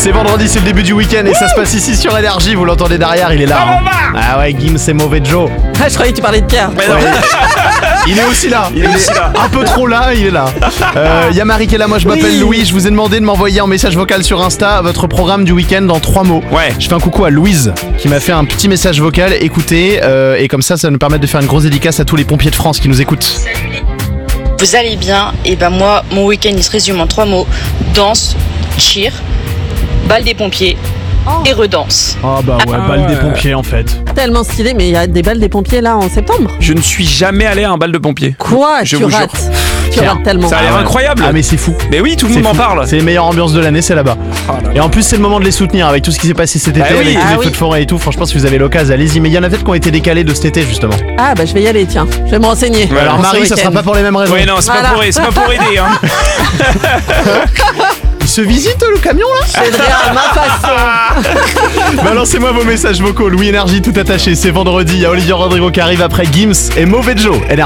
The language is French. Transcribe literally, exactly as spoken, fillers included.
C'est vendredi, c'est le début du week-end et ça se passe ici sur Énergie, vous l'entendez derrière, il est là. Hein. Ah ouais, Gims, c'est mauvais Joe. Ah, je croyais que tu parlais de Pierre. Ouais. Il est aussi là. Il est aussi là. Un peu trop là, il est là. Il euh, y a Marie qui est là, moi je m'appelle Oui. Louis. Je vous ai demandé de m'envoyer en message vocal sur Insta votre programme du week-end en trois mots. Ouais. Je fais un coucou à Louise qui m'a fait un petit message vocal. Écoutez, euh, et comme ça, ça va nous permettre de faire une grosse dédicace à tous les pompiers de France qui nous écoutent. Vous allez bien? Et ben moi, mon week-end il se résume en trois mots: danse, cheer, balle des pompiers et redanse. Ah bah ouais, Ah balle ouais. des pompiers en fait. Tellement stylé, mais il y a des balles des pompiers là en septembre. Je ne suis jamais allé à un bal de pompiers. Quoi? Je Tu vous jure. rates. Tu Tiens, rates tellement. Ça a l'air Ah ouais. incroyable. Ah mais c'est fou. Mais oui, tout le C'est monde m'en fou. parle. C'est les meilleures ambiances de l'année, c'est là-bas. Oh là là. Et en plus, c'est le moment de les soutenir avec tout ce qui s'est passé cet été, Bah oui. avec tous Ah les oui. feux de forêt et tout. Franchement, si vous avez l'occasion, allez-y. Mais il y en a peut-être qui ont été décalés de cet été, justement. Ah bah je vais y aller, tiens. Je vais me renseigner. Ouais, Alors, pour ce Marie, ça week-end. sera pas pour les mêmes raisons. Oui, non, c'est Voilà. pas pour c'est pas pour aider. Hein. Il se visite le camion là. C'est vrai, à ma façon. Balancez-moi vos messages vocaux. Louis Énergie tout attaché. C'est vendredi. Il y a Olivier Rodrigo qui arrive après Gims et Mauvais Joe. Énergie.